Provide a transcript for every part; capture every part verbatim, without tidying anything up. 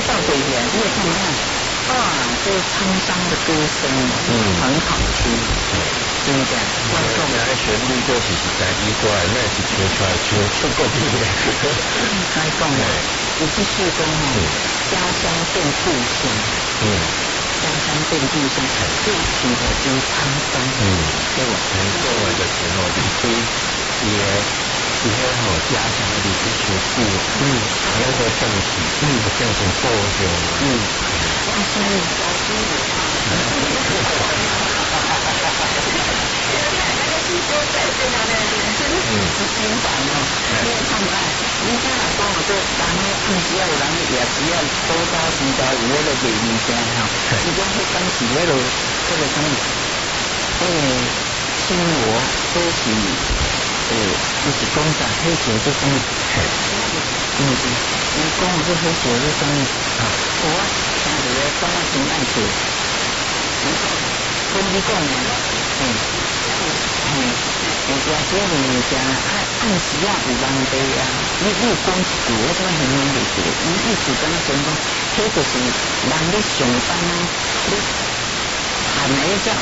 到北边，你也看看，哇，这沧桑的歌声，嗯，很好听，真的。我讲的那旋律就是是在意歌，那是唱出来唱出国语的。该讲的，有这首歌吼，家乡变故乡，嗯，家乡变故乡，这曲的真沧桑，嗯，对吧？很重要的时候，离开也。是迄吼家乡离开受苦，嗯，那个正是，嗯，正是故乡，嗯，我是小猪的，哈哈哈哈哈哈！那个是说在这样的人生是平凡哦，你也看不来。你今若讲我说，人咧暗时啊有人夜时啊多早时早有迄个卖物件吼，伊讲迄当时迄个迄个什么，迄个青罗都是。诶，就是讲啥，迄时候做啥物？嗯是，伊讲我做迄时候做啥物？啊，我听着咧，感觉真爱做。跟你讲啊，嘿，嘿，有时啊，这个物件啊，暗时啊有人卖啊，你你有讲一句，我怎么形容袂住？伊意思敢若讲讲，迄就是人咧上班啊，咧喊来一只有。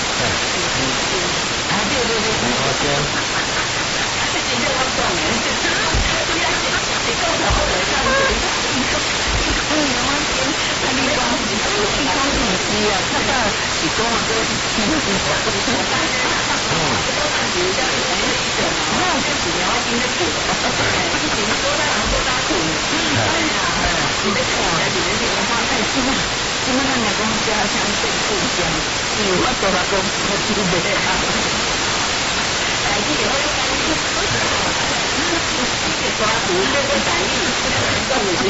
啊，对对对，我讲。今天我讲的，不要紧，你讲的好来看的。嗯，我听，那你讲，你讲唔是啊？他到是讲啊，都听不清楚。哦，有叫你哎，那就是聊天的苦，你怎么多大人多大苦？哎呀，你在看我的别人的话，哎，怎么怎么那么讲家乡变故乡？是我做了公司的经历啊。哎，你有那个。抓住这个台语，送回去。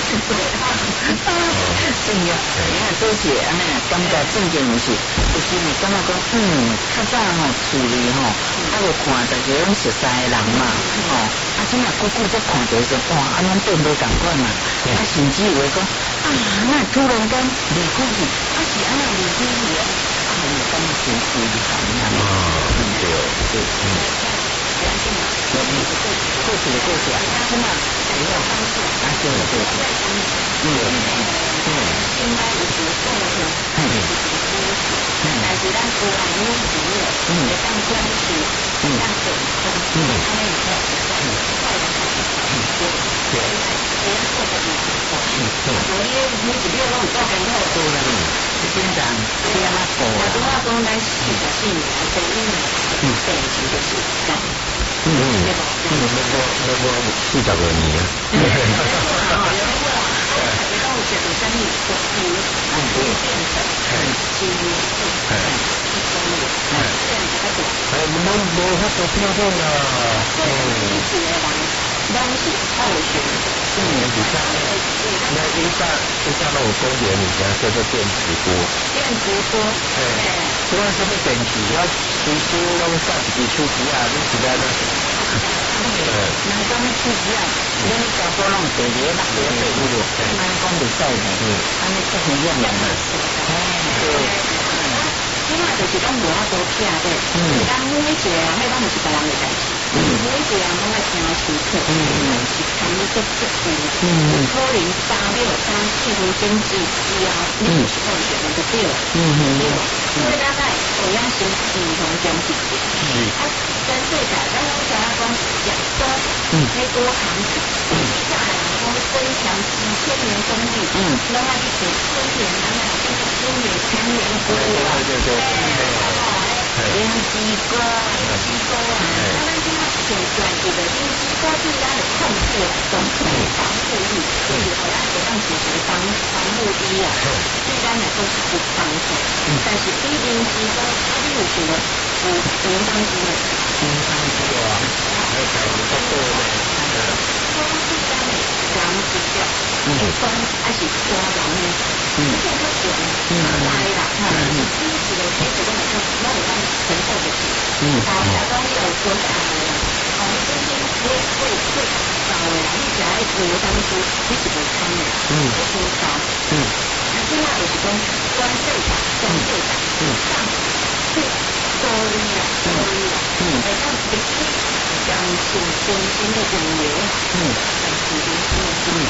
是啊，你看多些安尼，感觉正经毋是，有时你感觉讲，嗯，较早吼厝里吼，啊就看大家拢熟悉的人嘛，吼，啊即嘛久久才看到说，哇，安尼变无共款嘛，啊甚至有会讲，啊那突然间离开去，啊是安尼离开去啊，啊你感觉真遗憾啊。哦，对对，嗯。过去的过去啊，是嘛？没有方式啊，对对对，嗯嗯，应该有足够的，嗯，但是咱国人有朋友，嗯，会当关注，嗯，当健康，嗯，安尼以后，嗯，快乐开始，嗯，对，对，不要错过你，嗯，对，所以你只要拢有做健康，对啦，是真正不要那个，我都话讲咱四十四年，所以呢，嗯，病情就是干。嗯嗯，嗯，那个那个四十个年啊。嗯，有人问啊，你讲有写到啥物？国父啊，变成很精致，很一公里，这样子在做。哎，我们无法度听懂啊。嗯，以前的人，拢是靠学的。嗯，你看，那一下一下那种公园里面叫做电磁波。电磁波。哎，主要是不电池，我其实拢上一支手机啊，你是在那。人讲手机啊，你交波拢地理那个对不对？安讲袂使的，安尼足危险的。哎，对。即马就是讲无法度听的，咱每一个人，迄咱就是别人的代志，每一个人拢爱听书课，是看你做做事，有可能三秒、三四分钟之以后，你就是放学了就对了，对吧？所以咱在有样先儿童中心，啊，全世界咱拢知影讲讲多，迄多行子，下来讲增强几千年功力，拢爱去学春联，咱来就是春联、全联歌啊，对对对。灵芝歌，灵芝歌啊！咱今仔上专辑的灵芝歌，对咱的控制来讲，防护力就是互咱会当形成防防护衣啊，对咱来讲是有帮助。但是比灵芝歌，啊，你有想过有铃铛机的？铃铛机啊，还有不错的。讲对咱的人质料，有关还是抓人呢？嗯，这个是嗯来啦，哈，是支持的，其实都很多，那我当承受得起。嗯，好，假装你有多大的人，哦，你今天会会会找的人，你只要一读当初，你是不参的，嗯，不多少，嗯，那另外就是讲关税法、关税法，嗯，上去多利啦，多利啦，嗯，哎，那历史将是中心的引流，嗯，在其中心的嗯。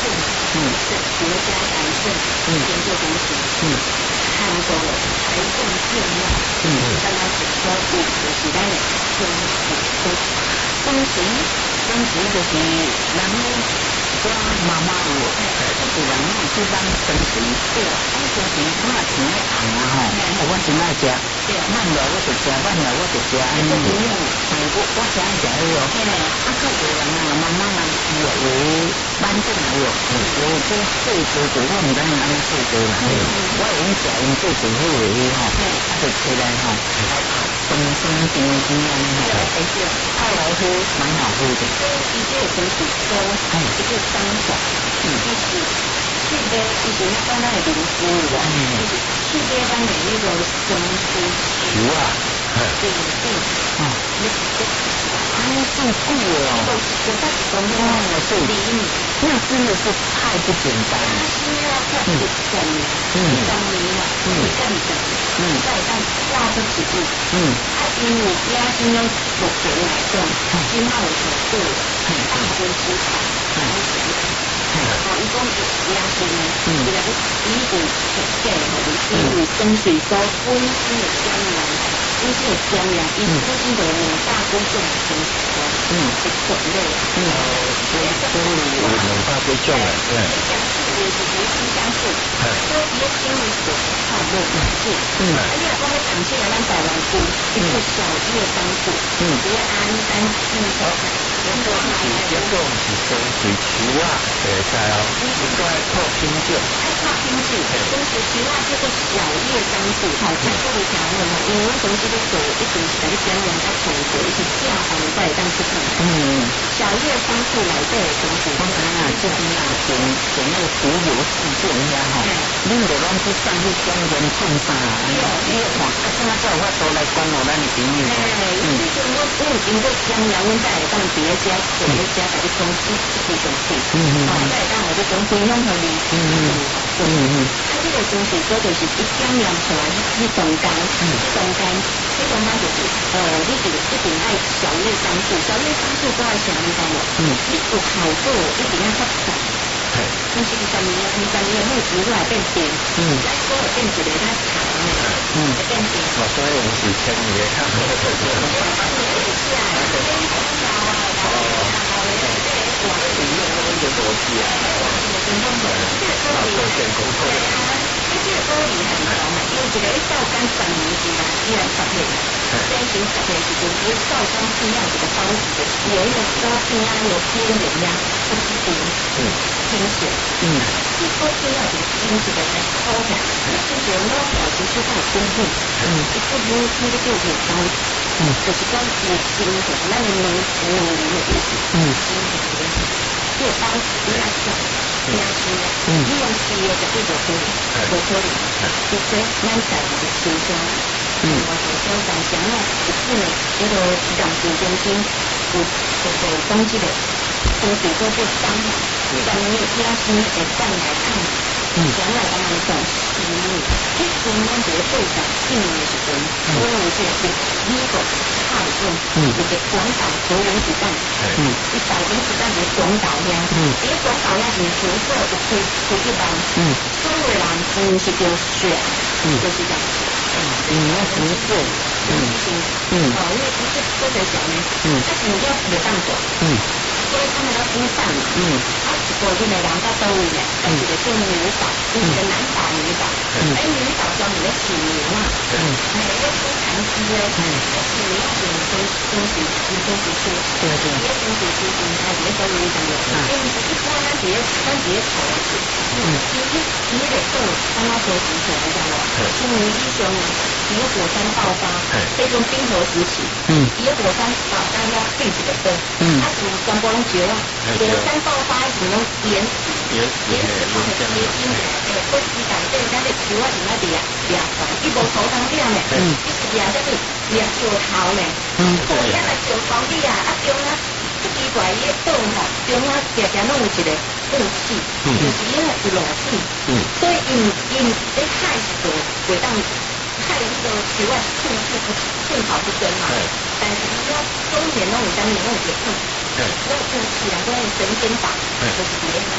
嗯，国家癌症研究中心，嗯，看过了癌症健药，嗯，刚刚只说五十是咱的中辅科，中时中时就是人我妈妈有，就是人我去当中时，对，哎中时我也挺爱红啊吼，我真爱食，慢了我就食，慢了我就食，安尼，哎我我真爱食迄个，啊较有人啊妈妈人伊也为慢症来哟，有这肺结核，我唔知影安尼肺结啦，我用食用肺结核的迄吼，啊就起来吼，酸酸甜甜安尼吼，后来喝蛮好喝的，伊这个就是说，哎，一个方法，嗯，就是去买以前咱那的零食啊，就是去买咱的那个松树球啊，对对，哦，你你。啊，这么贵哦！我八十公斤哦，这里那真的是太不简单了。需要看一整一整年了，嗯，这样子，嗯，再让拉不起劲，嗯，啊，因为压心要目前来讲，今后有程度，很大分市场，很强，哦，一共是压心呢，嗯，这个一五铁钙和一五生水素温馨的胶囊。温馨的胶囊，以温馨的两大归种成熟，嗯，的种类，嗯，所以所以有两大归种诶，对，姜素也是维生姜素，所以也经历过泡沫养素，嗯，而且我们讲起来，咱台湾有一个小叶桑树，嗯，比如安丹青头，人工是结构是跟水球啊，会使哦，应该靠品种，爱靠品种，跟水球啊叫做小叶桑树，好，在这里讲了嘛，因为我从这个走一直是来讲人家从过一起架红在当出看，嗯，小叶桑树来对从古方啊，这边啊，从从那个浮游事件呀哈，你就拢去上去公园种啥，你你看，啊，怎啊才有法度来讲哦，咱的朋友，哎，嗯，其实我我有经过江阳，阮才会当伫咧遮坐咧遮来去讲一一上去，嗯嗯，哦，才会当我就讲分享互你，嗯嗯嗯嗯，啊，这个东西说就是一江阳出来去中间，嗯，中间。这中间就是呃，你一一定爱小叶桑树，小叶桑树都爱啥你知无？嗯，你有好果一定要较长，但是二十年、二十年后植出来变甜，嗯，再果会变一个较长的，嗯，会变甜。哦，所以我们是千年看，对对对对，千年以下，千年以下啊，哦，哇，你用那个多细啊，哇，真正的，这个道理，对啊。这个道理很重要，因为一个一照干十年时啦，依然十岁，生成十岁时阵，伊照干片啊一个包子的，有一个高片啊有边缘呀，不是边，嗯，偏斜，嗯，这高片啊有边一个在抠起来，就是有那表情就它有分布，嗯，一不如那个就有包子，嗯，就是讲有精神，那个能能力的意思，嗯，精神的意思，这个包子比较小。嗯，你用吃的就不可以，不可以，除非咱在的新疆，嗯，我新疆在乡啊，是那个养殖中心有就是讲这个风水做做商嘛，咱们野生会上来看，嗯，乡来咱们讲西米，迄阵咱这个对上进的时阵，我有这个美国海军，嗯，一个广岛核原子弹，嗯，一百原子弹的广岛遐，嗯，伊个广岛遐是辐射有开开一万，嗯，所有人唔是叫血，嗯，就是讲，嗯，你要辐射，嗯嗯，哦，因为不是多少小呢，嗯，它是要没当做，嗯，所以他们要孵蛋嘛，嗯，啊，一个人的人到倒位呢，但是个叫女岛，就是个男岛女岛，嗯，哎，女岛专门咧饲牛嘛，嗯，哎，咧孵产鸡咧，嗯，饲牛要用分分时分分时出，对对，伊咧分时出，嗯，还是咧倒位上面，因为一般咱伫咧咱伫咧炒的时，嗯，伊迄伊迄个豆，刚刚说清楚，你知道无？青年英雄伊个火山爆发，这种冰河时期，嗯，伊个火山爆发要废一个灯，嗯，啊，是全部拢烧啊，火山爆发是拢淹死，淹死，淹死，结晶的，诶，火鸡蛋对，咱咧树啊，伫那掠掠床，伊无头当点呢，嗯，伊是掠啥物？掠石头呢，嗯，火山来石头底啊，啊中啊，这奇怪伊个洞吼，中啊常常拢有一个雾气，就是伊个有漏气，嗯，所以因因咧海时阵会当。海迄个树啊，寸树不寸草不生嘛，但是伊要中年拢有啥物拢有叶子，拢有雾气啦，拢有神仙法，就是伫咧海。哦，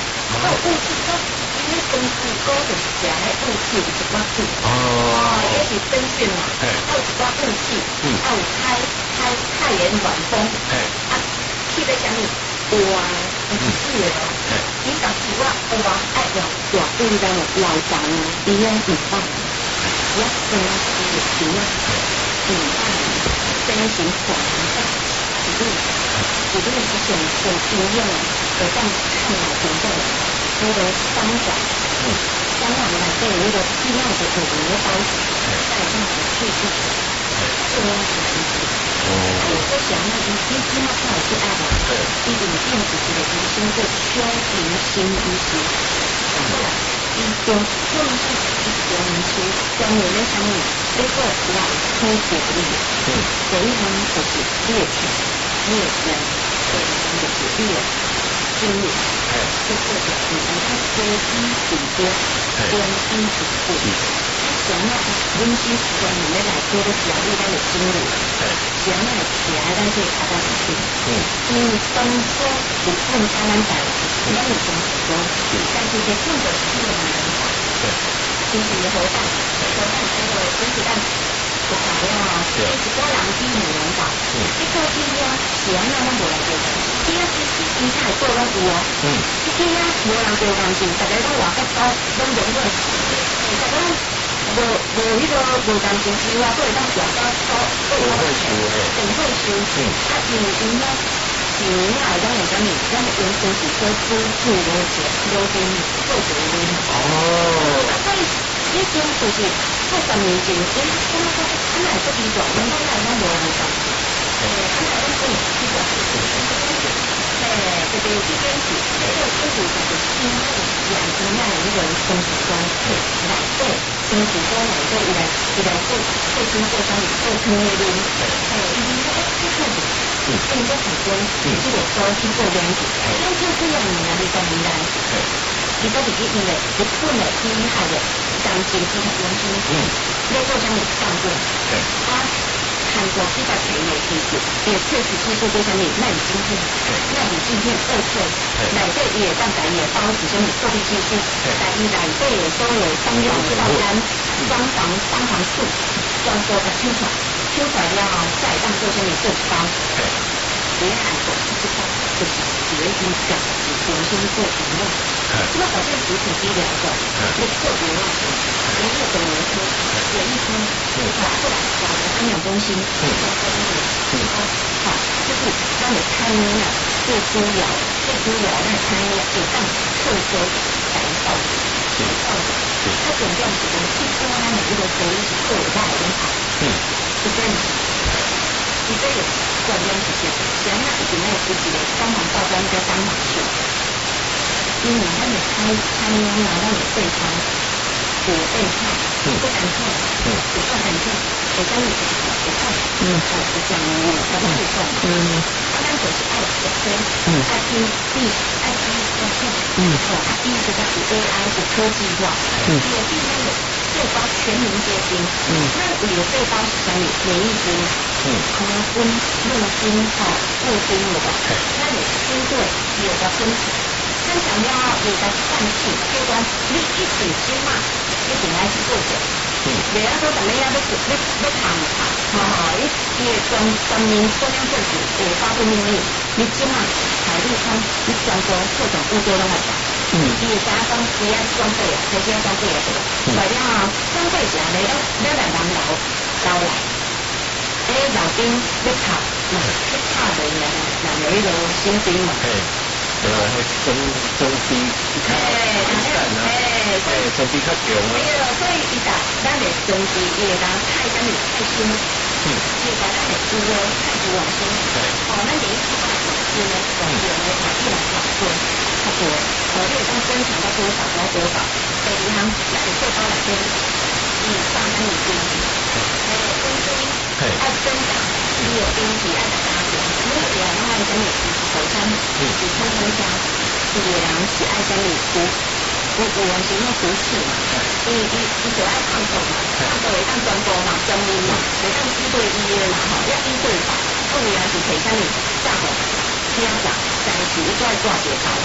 哦，雾气，说因为根据高的是啊，那雾气有一寡气。哦。哦，也是真菌嘛。哎。还有一寡雾气。嗯。还有太太太阳暖风。哎。啊，气在啥物？哇，不是死的哦。哎。你讲是我哇，爱老大对咱老长呢，伊样很棒。我真是有啊。嗯，真心广大，一定一定是选选经验的，像看老平的那个香港，香港来对那个地貌的有名的包子，在上海去世，这样子的子。我就想那一一听到他有去爱嘛，一定电子级的明星叫邱明星医师，后来一中邱明星一中明星专门在上面。这个来推广力，嗯，这一方就是猎犬、猎人，这一方就是猎经理，哎，这个就是你看飞机主播、飞机主播，想要温馨时光里面来说的表现咱的经理，哎，想要起来咱可以查到哪去？嗯，因为东坡不碰他们在，咱有东坡，但是这碰的是我们人法，对。其实也好大，好大那个其实按不好呀，其实多人比女人少。这个是呀，是啊，那么无人做，这个其实其他做拢有哦。嗯。这个呀，无人做干净，大家都话较早，拢用个，其实咱无无迄个无干净之外，都会当话较早，都有会修诶，很会修。嗯。啊，因为因遐一年来咱有啥物，咱的原生是说支柱流血流经做做的。哦。所以这种就是做十年前，诶，我们讲安那做比较，我们来咱无人讲，诶，安那咱可以比较，诶，这个这边是这个这是就是新的养生那的那个生死观，来对生死观来对伊来伊来做做清做商做清那种，诶，伊就说诶，这个是。嗯，所以说很多，嗯，这个都去做这样子，因为做这样子呢，你讲明白，对，你到底是因为日本的厉害的钢筋技术中心，嗯，在做上面上过，对，他韩国比较便宜的技术，也确实技术做上面耐米晶片，对，耐米晶片二寸，内底伊会当在伊的包子上面做的技术，在伊内底的所有商用包单、装潢、装潢数，全部甲抽出来。抽出来了后，再当做什么做包？对，别韩国这个就是直接跟讲，是重新做原料。这个保健食品医疗的，你做原料，原料等于说有一天跑过来找个营养中心，做做那个，好，好，就是让你参与了做猪疗，做猪疗那参与了有当特色改造，改造的，它总量是从一般它每一个可以是做大很好，嗯。是这样子，你这个锻炼时间，想要一点那自己的帮忙报单在帮忙去，因为他们开开拿到你对方，我对菜，不敢菜，不算很菜，我跟你不菜，嗯，我不讲我不会做，嗯，他们就是爱学生，嗯，爱听地，爱听说话，嗯，好，第一个就是 A I 是科技化，嗯，也第三个。背包全民皆兵，嗯，那有的背包是什么？免疫军，嗯，空军、陆军、哈、步兵有的，那你军队有的分体，咱想要有的战士，这个你一起军嘛，一定来去做者，嗯，袂晓说什么呀？要要要谈谈，哈哈，你你的专专民中央政府会发布命令，你即嘛海陆空，你全国各种部队拢来打。嗯，伊会知影讲伊爱装备啊，开始爱装备啊，对，来了后装备是安尼，了了来人老老来，诶老兵要插，嘛去插人啊，人有迄个新兵嘛，嘿，对啊，迄装装备较完善啊，嘿，装备较强啊，对咯，所以伊打咱的装备伊会当太啥物太新，嗯，伊会当咱的猪哦太猪往新，对，哦，咱第一次把猪呢，往原的把一来往对。差不多，呃，你有当增强到多少到多少？在银行那你最高来说，以上三五斤，还有公斤，爱增长，你有经济爱打大钱，因为有人爱什么早餐，是餐餐加，有人是爱什么服，有有人是那服饰嘛，伊伊伊就爱抗冻嘛，抗冻会当专播嘛，专门嘛，会当一对一的嘛，吼，要一对百，有人是提什么炸红。听讲，但是一再挂节拍。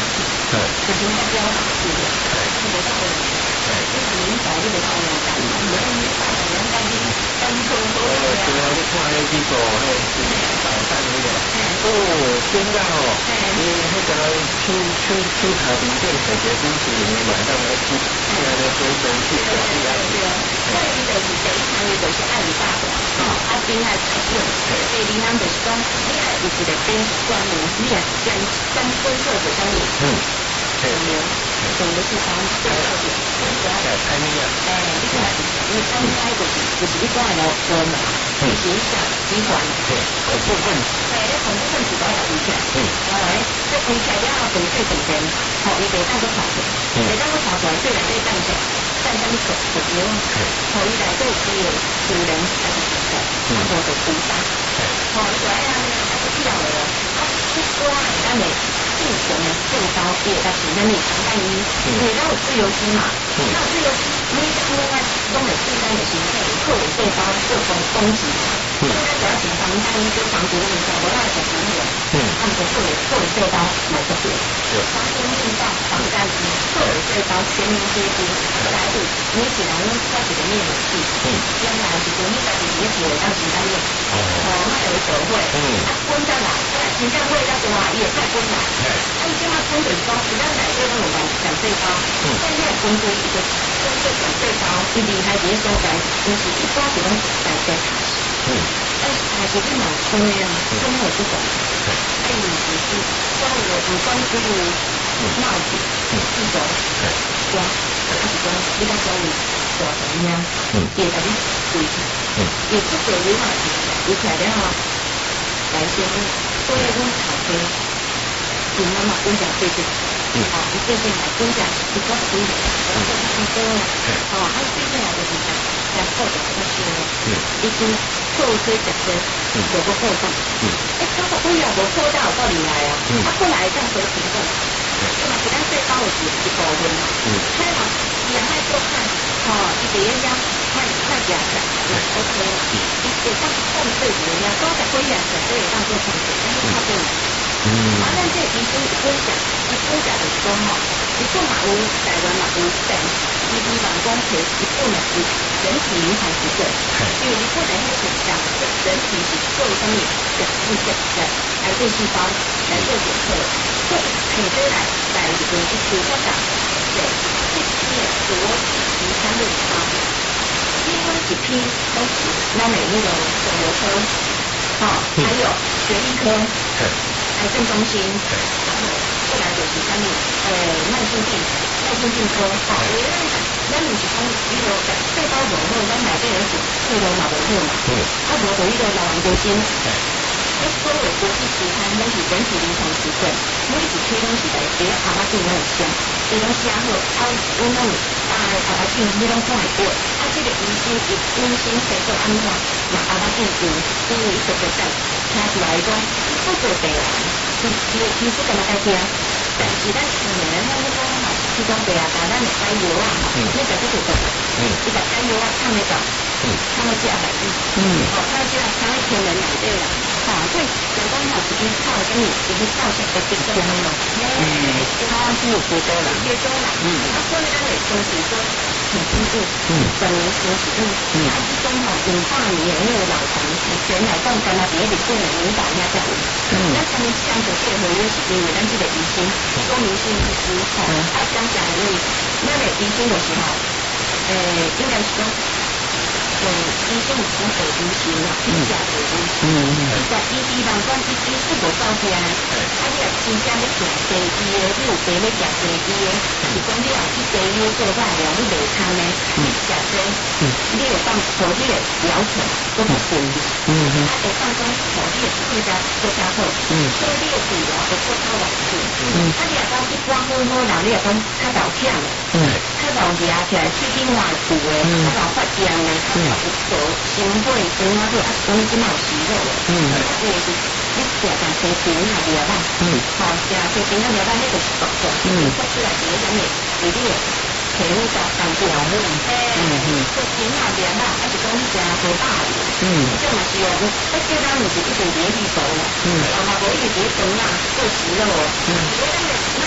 就是那标榜是的，是的，是的，你是明白这个道理的，你明白的人家你单纯说的呀。对啊，你看那几个，嘿，早上那个，哦，真的哦，你那个秋秋秋茶饼店感觉冰淇淋晚上来吃，现在的周周去搞一样的。所以就是第一项就是爱你大的，哦，啊冰爱吃用，第二项就是讲你爱有一个冰专门，你也跟跟分设的专门，嗯，有没有？有的是从最特点，最主要的餐厅啊，哎，你看，你刚开就是就是一般的我们就是一下集团，对，恐怖分子，对，那恐怖分子都要围起来，嗯，后来这围起来了后，等最等人，好，你得当个跑腿，得当个跑腿，最来最当下。但他们手手牛，好伊来做只有主人还是主人，他无就主打，好伊来啊，还是跳的哦，啊，去抓咱的正常的最高也但是咱的常态一，因为咱有自由基嘛，那自由基每当另外拢会对咱的身体有有细胞各种攻击，所以咱就要请防单一跟防毒那个，无咱会小朋友，他们就各有各有细胞来个别，防毒面罩、防弹衣各有细胞全民皆兵，来自你只能靠几个灭火器，将来是说你家己自己做当时当面，哦，那有手会，啊，滚再来，真正会较大，伊会再滚来，啊，伊即马滚就是讲，是咱内底拢有讲讲细胞，但你的滚对一个跟这讲细胞，伊厉害伫所在，就是一般是拢在在卡死，嗯，但是卡死是蛮吹啊，真的不懂，哎，你只是所有的五官之路。帽子、这种光，还是讲你讲所谓大怎样，也甲你对起，也不属于嘛，有起来了吼，来先所以讲头家，你妈妈分享对对，哦，你对对来分享，你讲对的，我讲太多了，哦，还对对来就是讲讲错的那些，已经错推讲的有个后代，哎，他说不要我错到到底来啊，他后来这样回评论。那么，咱最高的是一部分嘛，所以嘛，也卖做看，哦，一个人家卖卖价钱也 OK 啦，一个当控制人家多少贵呀，绝对当做控制，但是他不买。嗯，啊，咱这医生一分享，一分享就是讲吼，你做嘛有台湾嘛有，但是伊希望讲摕一本的是人体临床实证，因为你不能去讲人体是做什么的部分的癌症细胞来做检测。所以摕这来来一个一个我讲，对，这批的逻辑及相对方，因为一批都是咱的那个肿瘤科，哦，还有血液科，癌症中心，然后再来就是啥物，呃，慢性病、慢性病科，哦，因为咱咱毋是讲伊个细胞无好，咱内底人是细胞嘛无好嘛，啊，无就伊个老人中心。那所有国际期刊都是人体临床实证，每一批东西来别阿拉病拢有写，伊拢写好，啊，阮拢啊阿拉病你拢看会过，啊，这个医生一医生制作安怎，嘛阿拉病有因为一个个证，听出来讲，不做病人，其其其实干嘛该听？但是咱去年咱那个嘛，去讲病啊，但咱的解药啊，你在这个个，嗯，你把解药啊看那个，嗯，看到这百亿，嗯，好，看到这看到天人两对了。啊，对，阳光好是因靠跟你就是造成的顶端了，嗯，它是有多多啦，多多啦，嗯，啊，所以咱会说是说很清楚，嗯，本来说是嗯，啊，这种吼五百年的那个老房子，全来讲干嘛？第一日本人五百年在，嗯，那他们这样子配合又是因为咱这个医生说明性医师，吼，啊，讲讲因为那个医生的时候，诶，应该是讲。嗯，医生有请北医生啦，请假北医生。嗯嗯。伊在医医房管医医是无照片，啊，你若真正要行西医的，你有病要行西医的，是讲你若去西医做化疗，你袂通的，你食这，你会当互你的疗程都不顺利。嗯嗯。啊，会当讲互你的更加更加好。嗯。所以你的治疗会做较完整。嗯。啊，你若讲一般好好人，你若讲较老忝的，嗯，较老牙起来喙齿换旧的，较老发炎的。有手心会跟那个啊，讲即嘛有息肉的，嗯，因为是你食食西饼啊，对啊，嗯，好食西饼啊，对啊，那就是毒的，嗯，说出来是啥物？是你的皮肤加上掉毛，嗯嗯，说饼啊，对啊，还是讲你食好大的，嗯，这嘛是哦，那这咱毋是一定连续熟的，嗯，啊嘛无一直直肠啊，做息肉哦，嗯，所以咱的咱的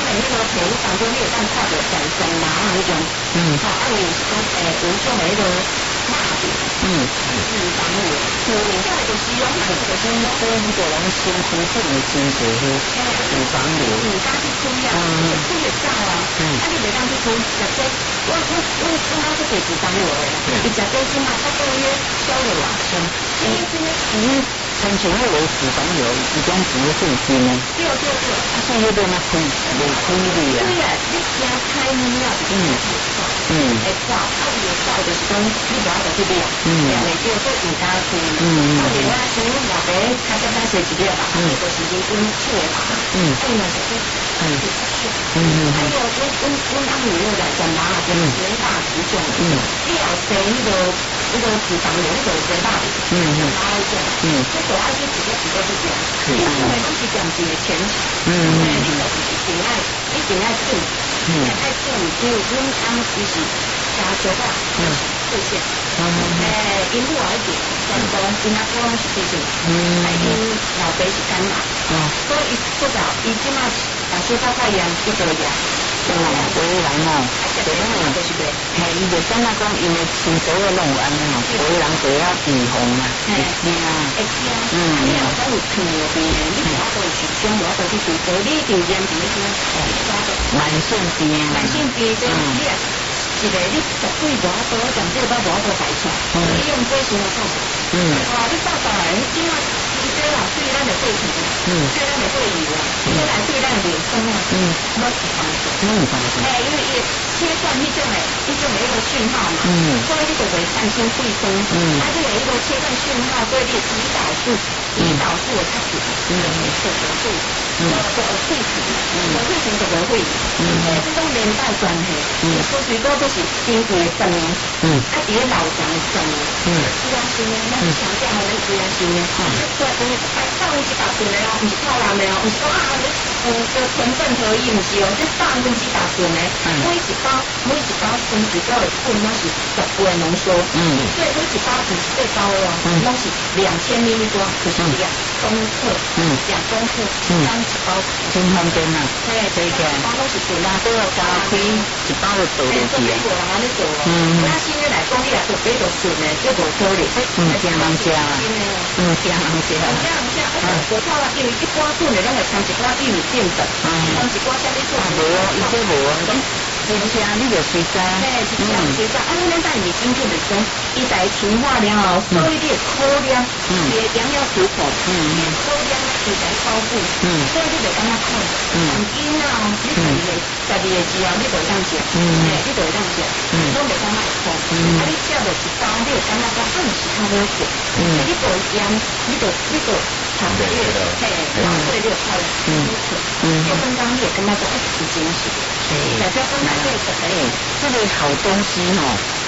迄个皮肤当中你会当看到全身麻那种，嗯，好，啊，有是讲诶，有种的迄个麻病，嗯，脂肪瘤，有人家的就是讲，就是说那个人身体上的真济迄脂肪瘤，嗯，敢去开啊，开会走啊，嗯，啊，你袂当去开，食这，我我我我哪是脂肪瘤的，伊食这起码差不多约消了两千，因为这个嗯。亲像迄个脂肪瘤，是讲脂性菌呢。对对对，啊，所以迄个嘛开，袂开哩啊。对啊，你惊开呢了，嗯嗯，会走，啊，伊会走就是讲，你无爱着去练，练袂着，所以唔敢开。嗯嗯。啊，另外像阮老爸他刚刚学一个吧，伊就是人工手的嘛，嗯，啊，伊嘛是去，嗯嗯嗯，还有阮阮阮阿母那个干妈就是全大体重，嗯，你要生迄个迄个脂肪瘤，迄个全大体，嗯嗯，拉一下，嗯。我爱去几个几个去讲，你因为都是讲一个前提，嗯，你就是一定爱，一定爱做，嗯，爱做，只有阮当时是加小话，嗯，出现，嗯，诶，因母爱做，全部因阿公是做啥，嗯，因老爸是干嘛，哦，所以伊做到，伊即马大小大太阳去做呀。哦，回来哦，对啦，就是对，嘿，伊就敢若讲，因为亲属个拢有安尼吼，回人就要预防啊，会惊，会惊，嗯，你若讲有疼有病的，你无法度去想，无法度去治，所以你一定严重去抓到慢性病，慢性病这你也一个你绝对无法度讲这个无法度排除，你用这些来做，嗯，哇，你照到来，你今晚。对啦，对咱的肺气，嗯，对咱的肺炎啊，对来对咱的脸生啊，嗯，没有帮助，没有帮助。哎，因为伊切断迄种诶，迄种的一个讯号嘛，嗯，所以你就会产生肺生，嗯，它就有一个切断讯号，所以你胰岛素，胰岛素的它是嗯，血色素，嗯，就会退行，嗯，退行就会会，嗯，这种连带关系，嗯，所以讲都是经过十年，嗯，啊，伫咧老长的十年，嗯，自然性的，咱强调的自然性的，嗯。对，嗯，哎，上一级打准的哦，不是靠蓝的哦，不是说啊，嗯，这成分合一不是哦，这上一级打准的，每一包每一包分子都有分那是十倍浓缩，嗯，所以每一包五十倍包的哦，那是两千米粒多，就是两公克，嗯，两公克，嗯，当一包，真方便啊，对，这个包都是准啦，都要加开一包就做落去啊，做人安尼做，嗯，那现在来讲，你来做这个准的，这无可能，嗯，加人加。嗯，这样这样，这样这样，我看了，因为一寡准的，咱会掺一寡玉米淀粉，掺一寡啥物做？无，伊这无，真正你就随在，嘿，是这样随在。啊，咱咱米精准的讲，伊在纯化了后，所以你的口量，嗯，也良药食谱，嗯，你的口量是在超过，嗯，所以你就感觉看，嗯，因啊，你十二个十二个之后，你就当食，嗯，嘿，你就当食，嗯，拢袂感觉会痛，嗯，啊，你食着一包，你就感觉讲，啊，是较好食。嗯，你做盐，你做你做长月，嘿，然后对六泡的，嗯嗯，有刚刚也跟他说，哎，很惊喜，对，在这刚才这个，哎，这个好东西哦，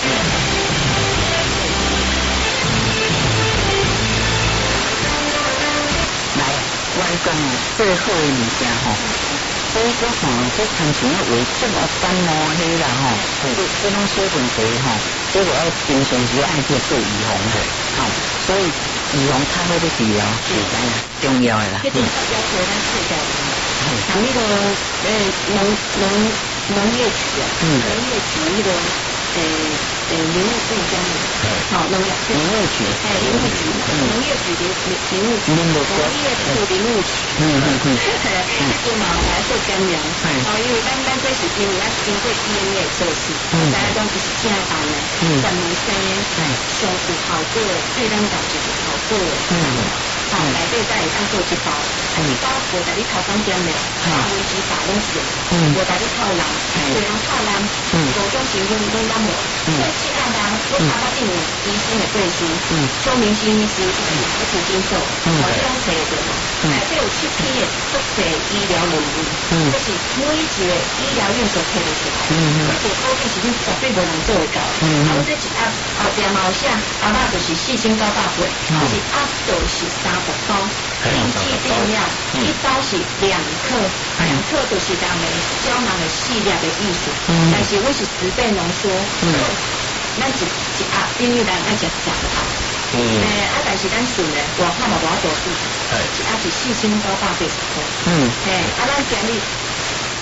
来，我讲哦，最好的物件吼。所以说吼，这亲像要为这么感冒迄啦吼，这这种小问题吼，这个要平常时爱去做预防的，吼，所以预防较好的治疗是怎样重要的啦。这种要求咱自家的，像那个呃农农农业局啊，农业局那个呃呃林务部将的，好农业林务局，哎林务局，农业局林林林务局，农业部林务局，嗯嗯嗯，就嘛来做干粮，哦，因为咱咱这是因为咱经过 D N A 测试，大家讲就是正版的，十年生的，上有效果的，对咱家就是效果的，嗯，好，内底再会当做一包，一包无在你头讲点的，百分之百拢是，嗯，无在你套人，对人套人，嗯，各种成分拢咱无，所以这样人我查到定有医生的对心，嗯，周明星医师就是来土金寿，我这种写的，内底有七篇的国际医疗论文，嗯，就是每一个医疗院所配得出来，嗯嗯，这个高度是你绝对无能做得到，嗯，啊，我这一盒后边嘛有写，阿爸就是四千九百八，就是阿就是三十包，定剂定量，一包是两克，两克就是咱们胶囊的细粒的意思，嗯，但是我是十倍浓缩，嗯，咱一一盒等于咱咱食十盒。嗯，诶，啊，但是咱顺咧，外口嘛无法度比，一盒是四千九百八十块，嗯，诶，啊，咱今日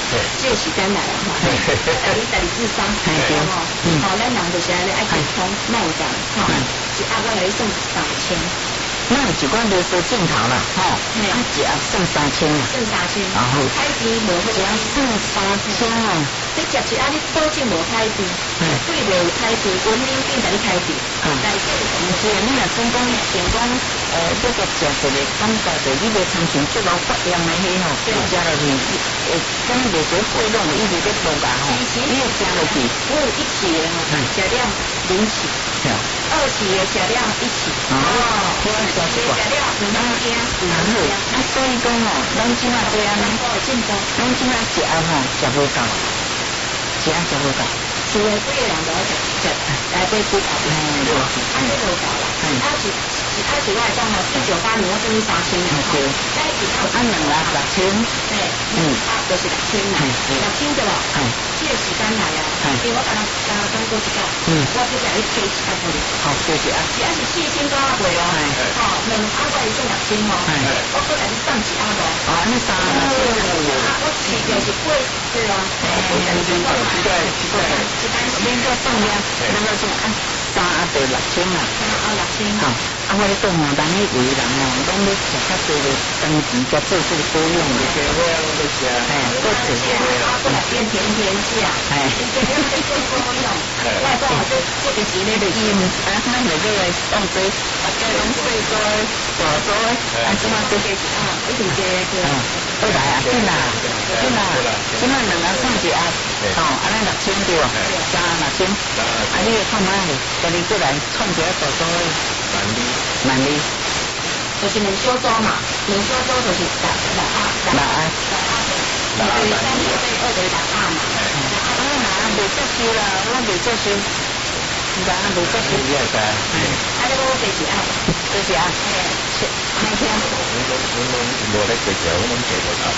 这时间来了吼，十二月十二至三，对吼，哦，咱人就是安尼爱健康梦想，吼，一盒我来算三千。 那一罐就说镜头了，吼，啊，一盒算三千啊， 算三千， 然后开支无好， 只要算三千哦， 你食一盒你保证无开支，对无开支，文明病甲你开支，但是唔是，你若成功成功，呃，这个食食的感觉着你袂参像这个发炎的迄吼，你食落去，诶，敢袂使血拢一直在动噶吼，你会食落去， 我有一期的吼，食量零起，二期的食量一起，哦，食量五两斤，五两斤， 啊，所以讲吼，咱即马这样， 进步， 咱即马食盒吼，食无够，食盒食无够。 厝诶几个人都要食食来买几盒，安尼就够啦。啊是是啊是我来讲吼，一九八年我算你三千两，但是按两盒六千， 对，嗯，啊就是六千啦，六千对无？这个时间来啊，因为我刚刚刚刚讲过一个，嗯，我就甲你推一盒过来， 好，谢谢啊。 只要是四千多啊贵哦，吼，两盒我是算六千哦，我过来你送一盒无？ 哦，安尼三盒六千， 啊，我是就是贵，对啊，贵就是贵，奇怪奇怪。 恁个送了，那么是啊，三啊就六千啊， 啊六千， 好，啊我咧讲吼，咱迄为人吼，讲咧食较多咧，长期甲做这个保养的， 这个我都食， 哎，都吃啊，过来变甜甜食， 哎， 你这样在做保养，我讲我这这个钱咧就伊唔， 啊，咱就这个放做，大家拢细做大做，啊，即马这个啊，一定这个， 过来啊，对啦，对啦，即马两个送一盒，哦，安尼六千对哦，三六千，啊，你看卖咧，家己过来创一个大做诶， 万里万里， 就是两小周嘛，两小周就是六六啊， 六啊， 六啊，就是三对二对六啊嘛， 啊，那袂接受啦，我袂接受，那袂接受， 你也知， 啊，你讲我第几啊？ 就是啊，那天， 我我我无咧做着，我拢做不到。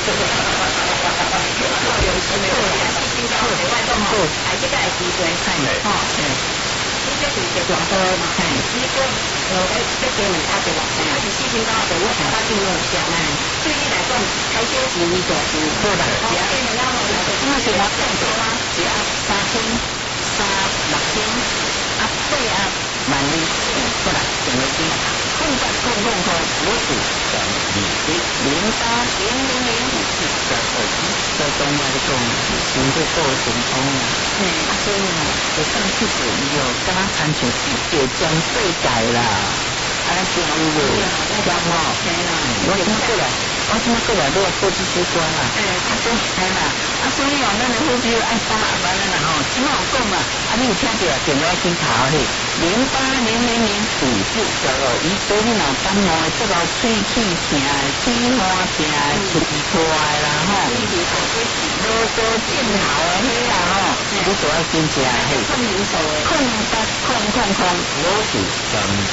有时没有，四千高的外动吼，还这个会机会，吼，你这是一个大波嘛，你讲呃，要要加两下对吧？还是四千高的，我想法定有上啊，对你来讲，开销是为大钱， 对啦， 哦，变成了吼， 那是我讲过啊，是啊，三千、三六千，啊，八啊，万里，过来，整个金，空八空空空，五四三二一零八零零零五四三二一，在东来讲，全部做成功啦。嗯，啊，所以呢，就上去是以后，刚刚参像世界全世界啦，啊，这样有无？这样吼，我怎么过来？我怎么过来都要做这些关啊？哎，啊，所以哎啦，啊，所以哦，咱的呼吸爱打啊，完了啦吼，怎么有讲啊？啊，你有听到啊？电话先头嘿，零八零零零五四九二一，所以你若感冒的这个喙齿疼的、嘴花疼的、气出来啦吼，啰嗦镜头的迄啦吼，你都要先食嘿，控八控控控， 我是三二